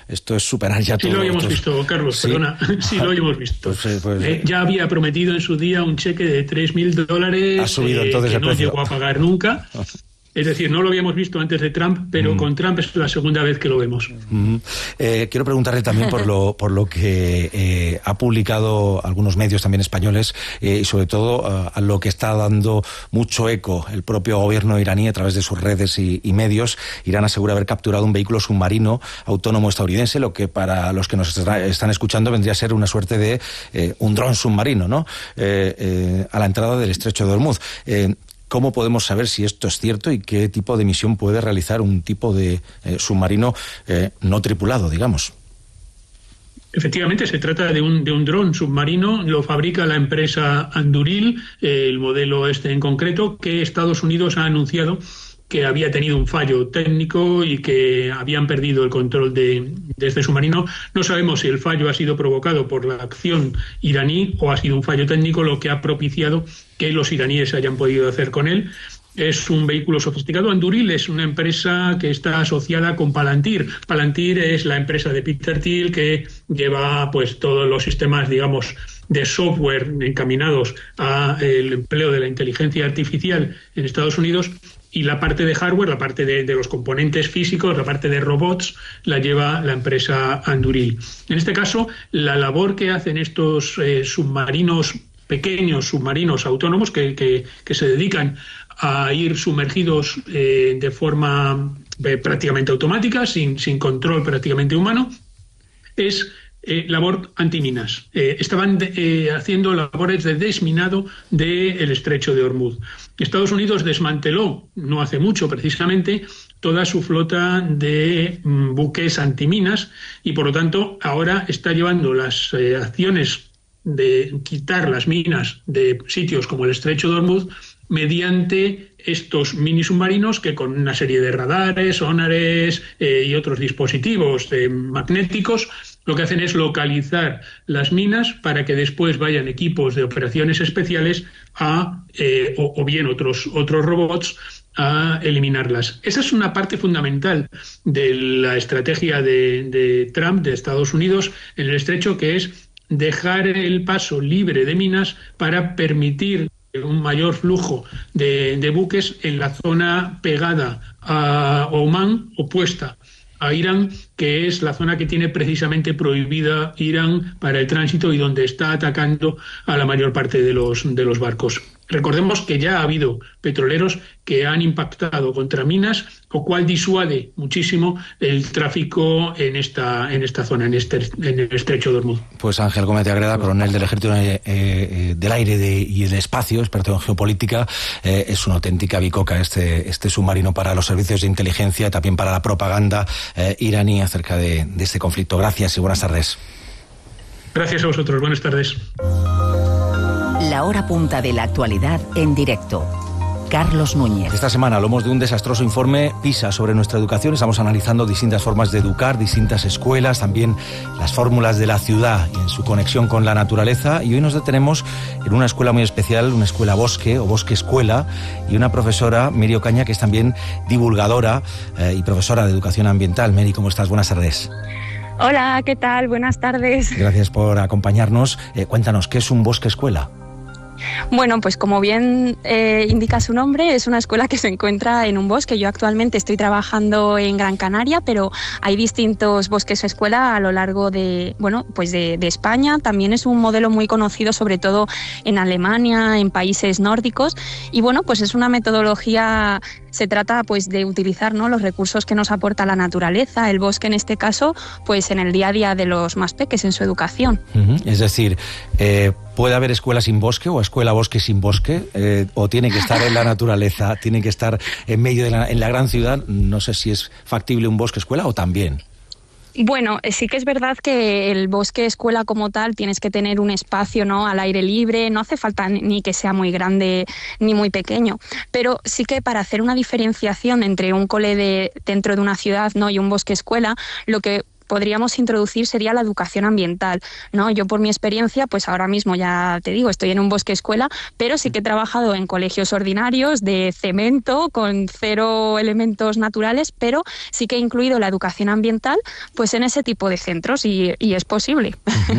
Esto es superar ya todo. Sí lo habíamos visto, Carlos, ¿Sí? perdona. Sí lo habíamos visto. Ya había prometido en su día un cheque de $3.000. Ha subido entonces que el no precio. llegó a pagar nunca. Es decir, no lo habíamos visto antes de Trump, pero con Trump es la segunda vez que lo vemos. Quiero preguntarle también por lo que ha publicado algunos medios también españoles y sobre todo a lo que está dando mucho eco el propio gobierno iraní a través de sus redes y medios. Irán asegura haber capturado un vehículo submarino autónomo estadounidense, lo que para los que nos están escuchando vendría a ser una suerte de un dron submarino, ¿no? A la entrada del estrecho de Hormuz. ¿Cómo podemos saber si esto es cierto y qué tipo de misión puede realizar un tipo de submarino no tripulado, digamos? Efectivamente, se trata de un dron submarino, lo fabrica la empresa Anduril, el modelo este en concreto, que Estados Unidos ha anunciado que había tenido un fallo técnico y que habían perdido el control de este submarino. No sabemos si el fallo ha sido provocado por la acción iraní o ha sido un fallo técnico lo que ha propiciado que los iraníes hayan podido hacer con él. Es un vehículo sofisticado. Anduril es una empresa que está asociada con Palantir. Palantir es la empresa de Peter Thiel que lleva pues todos los sistemas, digamos, de software encaminados al empleo de la inteligencia artificial en Estados Unidos, y la parte de hardware, la parte de los componentes físicos, la parte de robots, la lleva la empresa Anduril. En este caso, la labor que hacen estos pequeños submarinos autónomos que se dedican a ir sumergidos de forma prácticamente automática, sin control prácticamente humano, es labor antiminas. Estaban haciendo labores de desminado del estrecho de Hormuz. Estados Unidos desmanteló, no hace mucho precisamente, toda su flota de buques antiminas y por lo tanto ahora está llevando las acciones de quitar las minas de sitios como el estrecho de Hormuz mediante estos mini submarinos que con una serie de radares, sonares y otros dispositivos magnéticos lo que hacen es localizar las minas para que después vayan equipos de operaciones especiales o bien otros robots a eliminarlas. Esa es una parte fundamental de la estrategia de Trump, de Estados Unidos, en el estrecho, que es dejar el paso libre de minas para permitir un mayor flujo de buques en la zona pegada a Omán, opuesta a Irán, que es la zona que tiene precisamente prohibida Irán para el tránsito y donde está atacando a la mayor parte de los barcos. Recordemos que ya ha habido petroleros que han impactado contra minas, lo cual disuade muchísimo el tráfico en esta zona, en el estrecho de Hormuz. Pues Ángel Gómez de Agreda, coronel del Ejército del Aire y del Espacio, experto en geopolítica, es una auténtica bicoca este submarino para los servicios de inteligencia, también para la propaganda iraní acerca de este conflicto. Gracias y buenas tardes. Gracias a vosotros, buenas tardes. La hora punta de la actualidad en directo. Carlos Núñez. Esta semana hablamos de un desastroso informe PISA sobre nuestra educación. Estamos analizando distintas formas de educar, distintas escuelas, también las fórmulas de la ciudad y en su conexión con la naturaleza. Y hoy nos detenemos en una escuela muy especial, una escuela bosque o bosque escuela, y una profesora, Mary Ocaña, que es también divulgadora y profesora de educación ambiental. Mary, ¿cómo estás? Buenas tardes. Hola, ¿qué tal? Buenas tardes. Gracias por acompañarnos. Cuéntanos, ¿qué es un bosque escuela? Bueno, pues como bien indica su nombre, es una escuela que se encuentra en un bosque. Yo actualmente estoy trabajando en Gran Canaria, pero hay distintos bosques escuela a lo largo de España. También es un modelo muy conocido, sobre todo en Alemania, en países nórdicos. Y bueno, pues es una metodología. Se trata pues de utilizar, ¿no?, los recursos que nos aporta la naturaleza, el bosque en este caso, pues en el día a día de los más peques, en su educación. Es decir, ¿puede haber escuela sin bosque o escuela bosque sin bosque? ¿O tiene que estar en la naturaleza, tiene que estar en medio en la gran ciudad? No sé si es factible un bosque escuela o también. Bueno, sí que es verdad que el bosque escuela como tal tienes que tener un espacio, ¿no?, al aire libre, no hace falta ni que sea muy grande ni muy pequeño, pero sí que para hacer una diferenciación entre un cole dentro de una ciudad, ¿no?, y un bosque escuela, lo que podríamos introducir sería la educación ambiental, ¿no? Yo por mi experiencia, pues ahora mismo ya te digo, estoy en un bosque escuela, pero sí que he trabajado en colegios ordinarios de cemento con 0 elementos naturales, pero sí que he incluido la educación ambiental pues en ese tipo de centros y es posible.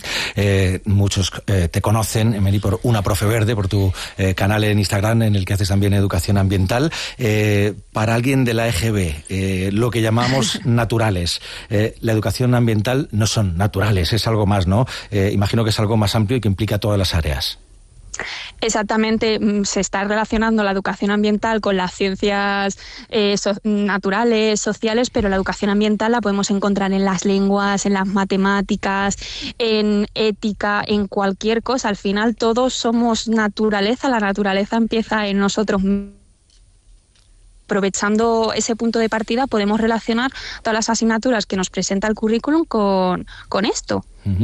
Muchos te conocen, Mary, por Una Profe Verde, por tu canal en Instagram en el que haces también educación ambiental. Para alguien de la EGB, lo que llamamos naturales, la educación ambiental no son naturales, es algo más, ¿no? Imagino que es algo más amplio y que implica todas las áreas. Exactamente, se está relacionando la educación ambiental con las ciencias naturales, sociales, pero la educación ambiental la podemos encontrar en las lenguas, en las matemáticas, en ética, en cualquier cosa. Al final todos somos naturaleza, la naturaleza empieza en nosotros mismos. Aprovechando ese punto de partida podemos relacionar todas las asignaturas que nos presenta el currículum con esto.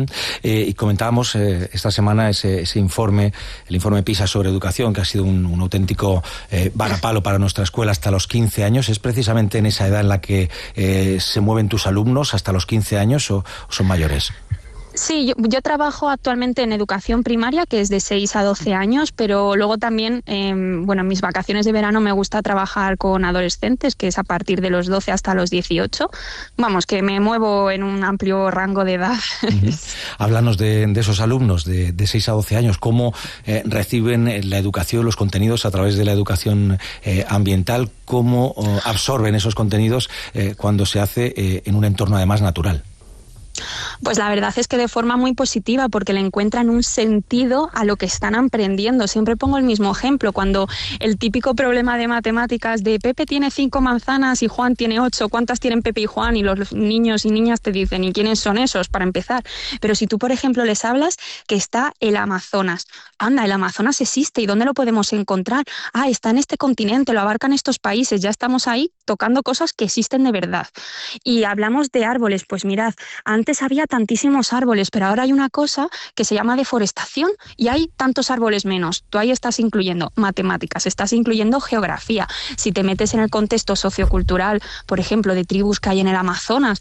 Y comentábamos esta semana ese informe, el informe PISA sobre educación, que ha sido un auténtico varapalo para nuestra escuela hasta los 15 años. ¿Es precisamente en esa edad en la que se mueven tus alumnos, hasta los 15 años, o son mayores? Sí, yo trabajo actualmente en educación primaria, que es de 6 a 12 años, pero luego también, en mis vacaciones de verano me gusta trabajar con adolescentes, que es a partir de los 12 hasta los 18. Vamos, que me muevo en un amplio rango de edad. Háblanos de esos alumnos de 6 a 12 años, cómo reciben la educación, los contenidos a través de la educación ambiental, cómo absorben esos contenidos cuando se hace en un entorno además natural. Pues la verdad es que de forma muy positiva, porque le encuentran un sentido a lo que están aprendiendo. Siempre pongo el mismo ejemplo, cuando el típico problema de matemáticas de Pepe tiene 5 manzanas y Juan tiene 8, ¿cuántas tienen Pepe y Juan? Y los niños y niñas te dicen, ¿y quiénes son esos? Para empezar. Pero si tú, por ejemplo, les hablas que está el Amazonas. Anda, el Amazonas existe, ¿y dónde lo podemos encontrar? Ah, está en este continente, lo abarcan estos países, ya estamos ahí tocando cosas que existen de verdad. Y hablamos de árboles, pues mirad, antes había tantísimos árboles, pero ahora hay una cosa que se llama deforestación y hay tantos árboles menos. Tú ahí estás incluyendo matemáticas, estás incluyendo geografía. Si te metes en el contexto sociocultural, por ejemplo, de tribus que hay en el Amazonas,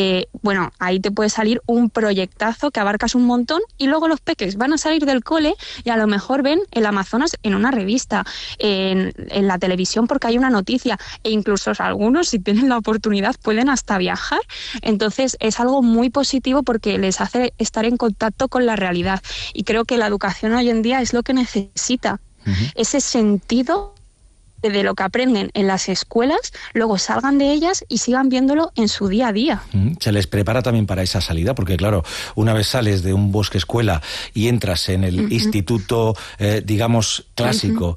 ahí te puede salir un proyectazo que abarcas un montón y luego los peques van a salir del cole y a lo mejor ven el Amazonas en una revista, en la televisión porque hay una noticia, e incluso algunos, si tienen la oportunidad, pueden hasta viajar. Entonces es algo muy positivo porque les hace estar en contacto con la realidad, y creo que la educación hoy en día es lo que necesita, ese sentido de lo que aprenden en las escuelas, luego salgan de ellas y sigan viéndolo en su día a día. Se les prepara también para esa salida, porque claro, una vez sales de un bosque escuela y entras en el instituto, digamos, clásico,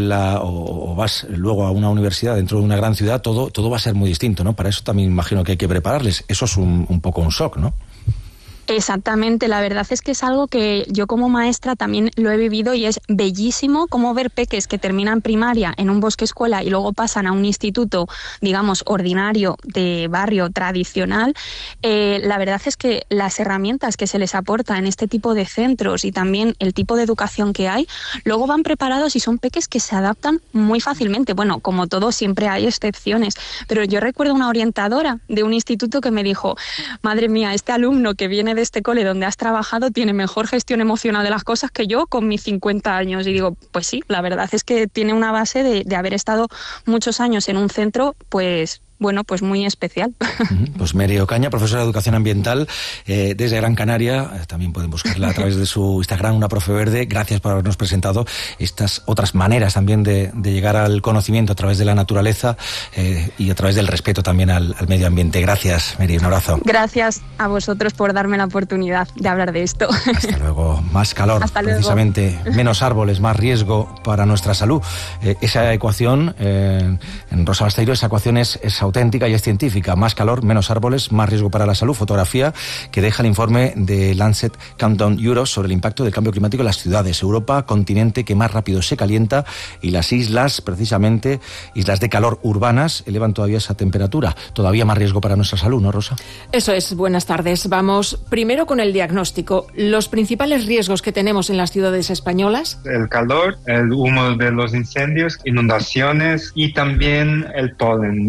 o vas luego a una universidad dentro de una gran ciudad, todo va a ser muy distinto, ¿no? Para eso también imagino que hay que prepararles. Eso es un poco un shock, ¿no? Exactamente, la verdad es que es algo que yo como maestra también lo he vivido, y es bellísimo como ver peques que terminan primaria en un bosque escuela y luego pasan a un instituto, digamos, ordinario, de barrio tradicional. La verdad es que las herramientas que se les aporta en este tipo de centros y también el tipo de educación que hay, luego van preparados y son peques que se adaptan muy fácilmente. Bueno, como todo, siempre hay excepciones, pero yo recuerdo una orientadora de un instituto que me dijo, madre mía, este alumno que viene de este cole donde has trabajado tiene mejor gestión emocional de las cosas que yo con mis 50 años. Y digo, pues sí, la verdad es que tiene una base de haber estado muchos años en un centro, pues muy especial. Pues Mary Ocaña, profesora de Educación Ambiental desde Gran Canaria. También pueden buscarla a través de su Instagram, Una Profe Verde. Gracias por habernos presentado estas otras maneras también de llegar al conocimiento a través de la naturaleza y a través del respeto también al medio ambiente. Gracias, Mary, un abrazo. Gracias a vosotros por darme la oportunidad de hablar de esto. Hasta luego. Más calor, precisamente. Menos árboles, más riesgo para nuestra salud. Esa ecuación, en Rosa Basteiro, esa ecuación es auténtica y es científica. Más calor, menos árboles, más riesgo para la salud. Fotografía que deja el informe de Lancet Countdown Europe sobre el impacto del cambio climático en las ciudades. Europa, continente que más rápido se calienta, y las islas, precisamente, islas de calor urbanas, elevan todavía esa temperatura. Todavía más riesgo para nuestra salud, ¿no, Rosa? Eso es. Buenas tardes. Vamos primero con el diagnóstico. Los principales riesgos que tenemos en las ciudades españolas: el calor, el humo de los incendios, inundaciones y también el polen. Afecta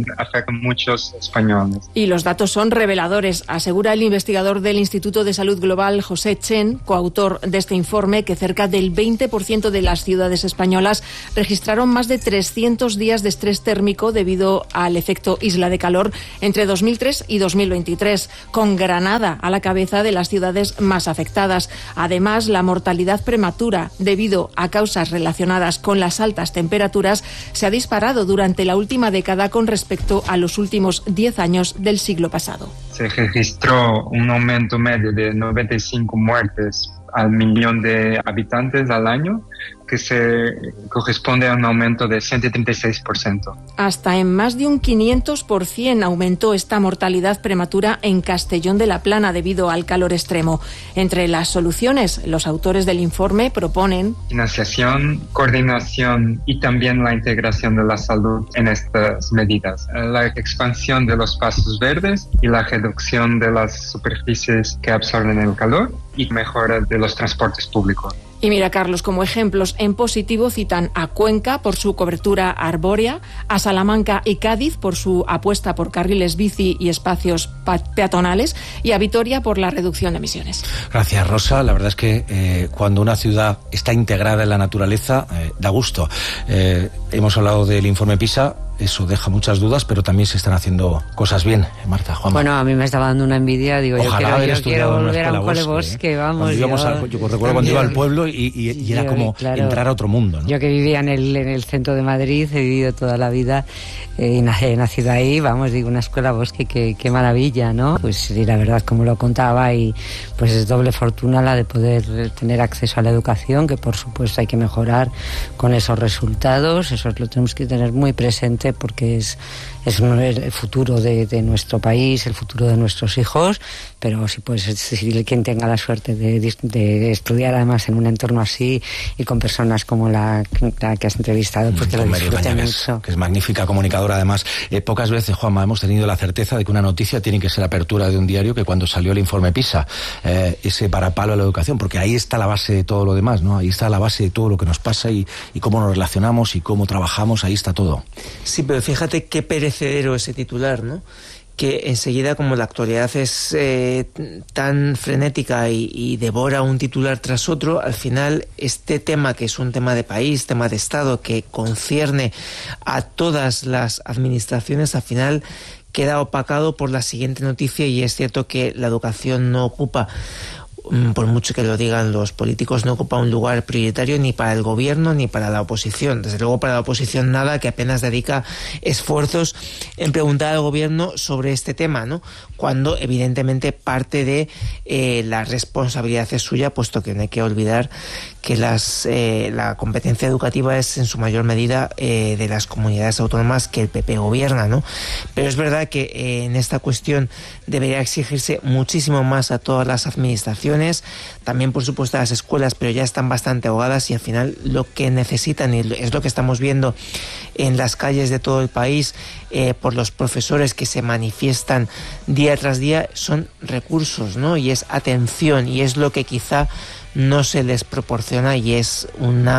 muchos españoles. Y los datos son reveladores, asegura el investigador del Instituto de Salud Global, José Chen, coautor de este informe, que cerca del 20% de las ciudades españolas registraron más de 300 días de estrés térmico debido al efecto isla de calor entre 2003 y 2023, con Granada a la cabeza de las ciudades más afectadas. Además, la mortalidad prematura debido a causas relacionadas con las altas temperaturas se ha disparado durante la última década con respecto a los últimos 10 años del siglo pasado. Se registró un aumento medio de 95 muertes al millón de habitantes al año, que se corresponde a un aumento de 136%. Hasta en más de un 500% aumentó esta mortalidad prematura en Castellón de la Plana debido al calor extremo. Entre las soluciones, los autores del informe proponen financiación, coordinación y también la integración de la salud en estas medidas. La expansión de los espacios verdes y la reducción de las superficies que absorben el calor y mejora de los transportes públicos. Y mira, Carlos, como ejemplos en positivo citan a Cuenca por su cobertura arbórea, a Salamanca y Cádiz por su apuesta por carriles bici y espacios peatonales, y a Vitoria por la reducción de emisiones. Gracias, Rosa. La verdad es que cuando una ciudad está integrada en la naturaleza, da gusto. Hemos hablado del informe PISA. Eso deja muchas dudas, pero también se están haciendo cosas bien, Marta, Juanma. Bueno, a mí me estaba dando una envidia, digo, ojalá yo quiero volver a un cole bosque, vamos. Yo recuerdo cuando iba al pueblo y era como entrar a otro mundo, ¿no? Yo que vivía en el centro de Madrid, he vivido toda la vida y nacido ahí, vamos, digo, una escuela bosque, qué maravilla, ¿no? Pues sí, la verdad, como lo contaba, y pues es doble fortuna la de poder tener acceso a la educación, que por supuesto hay que mejorar con esos resultados, eso lo tenemos que tener muy presente, porque es el futuro de nuestro país, el futuro de nuestros hijos, pero si puedes decir, quien tenga la suerte de estudiar además en un entorno así y con personas como la que has entrevistado, pues que lo disfruten mucho. Que es magnífica comunicadora además. Pocas veces, Juanma, hemos tenido la certeza de que una noticia tiene que ser apertura de un diario, que cuando salió el informe PISA, ese parapalo a la educación, porque ahí está la base de todo lo demás, ¿no? Ahí está la base de todo lo que nos pasa y cómo nos relacionamos y cómo trabajamos, ahí está todo. Sí, pero fíjate qué perecedero ese titular, ¿no? Que enseguida, como la actualidad es tan frenética y devora un titular tras otro, al final este tema, que es un tema de país, tema de Estado, que concierne a todas las administraciones, al final queda opacado por la siguiente noticia, y es cierto que la educación no ocupa, por mucho que lo digan los políticos, no ocupa un lugar prioritario ni para el gobierno ni para la oposición. Desde luego para la oposición nada, que apenas dedica esfuerzos en preguntar al gobierno sobre este tema, ¿no? Cuando evidentemente parte de la responsabilidad es suya, puesto que no hay que olvidar que la competencia educativa es en su mayor medida de las comunidades autónomas que el PP gobierna, ¿no? Pero es verdad que en esta cuestión debería exigirse muchísimo más a todas las administraciones, también por supuesto a las escuelas, pero ya están bastante ahogadas, y al final lo que necesitan, y es lo que estamos viendo en las calles de todo el país, por los profesores que se manifiestan día tras día, son recursos, ¿no? Y es atención, y es lo que quizá no se les proporciona, y es un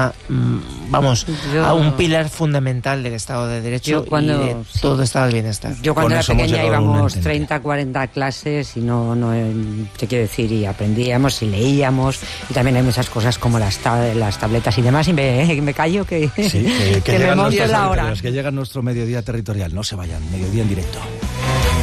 pilar fundamental del Estado de Derecho y de todo Estado del bienestar. Yo cuando era pequeña íbamos 30, 40 clases y no te quiero decir, y aprendíamos y leíamos, y también hay muchas cosas como las tabletas y demás, y me callo que me emociono la hora. Que llega nuestro mediodía territorial, no se vayan, mediodía en directo.